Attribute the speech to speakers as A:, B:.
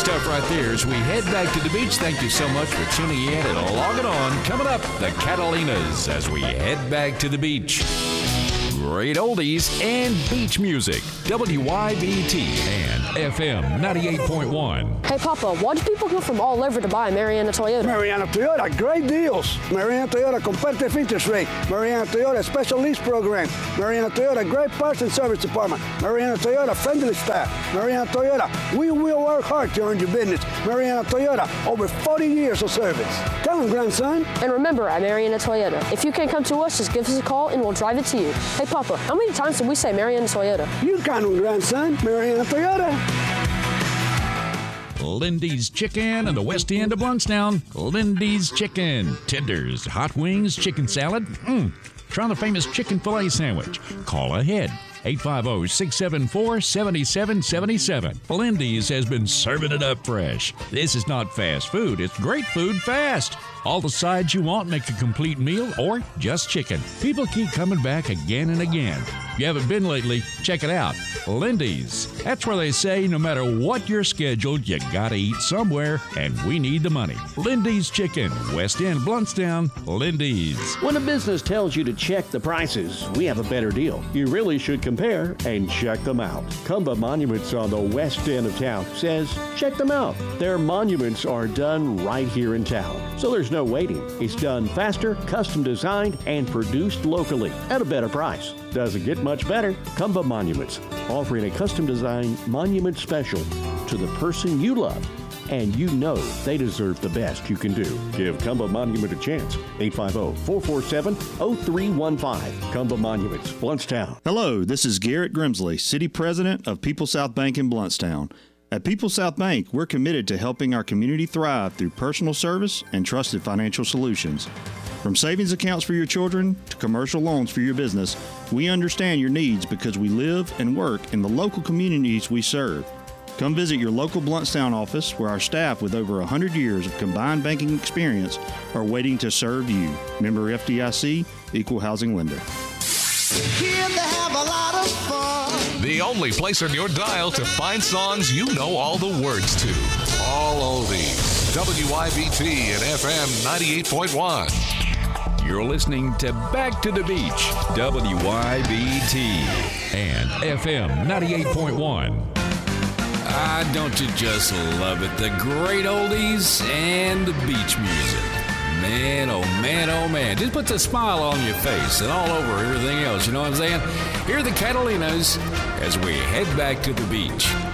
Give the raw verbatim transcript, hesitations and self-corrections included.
A: stuff right there as we head back to the beach. Thank you so much for tuning in and logging on. Coming up, the Catalinas as we head back to the beach. Great oldies and beach music. W Y B T and F M ninety-eight point one.
B: Hey, Papa, why do people come from all over to buy Mariana Toyota?
C: Mariana Toyota, great deals. Mariana Toyota, competitive interest rate. Mariana Toyota, special lease program. Mariana Toyota, great parts and service department. Mariana Toyota, friendly staff. Mariana Toyota, we will work hard to earn your business. Mariana Toyota, over forty years of service. Come on, grandson.
B: And remember, at Mariana Toyota, if you can't come to us, just give us a call and we'll drive it to you. Hey, Papa, how many times did we say Mariana Toyota?
C: You count on, grandson. Mariana Toyota.
A: Lindy's Chicken in the west end of Blountstown. Lindy's Chicken. Tenders, hot wings, chicken salad. Mmm. Try the famous chicken filet sandwich. Call ahead. eight five zero, six seven four, seven seven seven seven. Lindy's has been serving it up fresh. This is not fast food. It's great food fast. All the sides you want make a complete meal or just chicken. People keep coming back again and again. If you haven't been lately, check it out. Lindy's. That's where they say no matter what your schedule, you gotta eat somewhere, and we need the money. Lindy's Chicken, West End, Blountstown, Lindy's.
D: When a business tells you to check the prices, we have a better deal. You really should compare and check them out. Cumba Monuments on the west end of town says check them out. Their monuments are done right here in town, so there's no waiting. It's done faster, custom designed, and produced locally at a better price. Doesn't get much better. Cumba Monuments, offering a custom designed monument special to the person you love, and you know they deserve the best you can do. Give Cumba Monument a chance. eight five zero, four four seven, zero three one five. Cumba Monuments, Blountstown.
E: Hello, this is Garrett Grimsley, City President of People South Bank in Blountstown. At People South Bank, we're committed to helping our community thrive through personal service and trusted financial solutions. From savings accounts for your children to commercial loans for your business, we understand your needs because we live and work in the local communities we serve. Come visit your local Blountstown office where our staff with over one hundred years of combined banking experience are waiting to serve you. Member F D I C, Equal Housing Lender.
F: Here they have a lot of fun.
G: The only place on your dial to find songs you know all the words to. All oldies. W Y B T and F M ninety-eight point one.
A: You're listening to Back to the Beach, W Y B T and F M ninety-eight point one. Ah, don't you just love it? The great oldies and the beach music. Man, oh man, oh man. Just puts a smile on your face and all over everything else, you know what I'm saying? Here are the Catalinas as we head back to the beach.